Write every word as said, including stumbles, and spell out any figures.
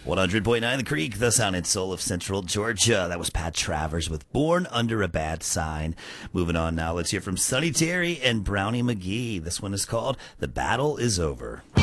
one hundred point nine The Creek, the sound and soul of Central Georgia. That was Pat Travers with Born Under a Bad Sign. Moving on now, let's hear from Sonny Terry and Brownie McGee. This one is called The Battle Is Over.